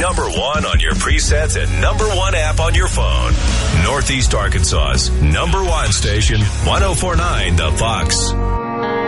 number one on your presets and number one app on your phone. Northeast Arkansas's number one station, 104.9 The Fox.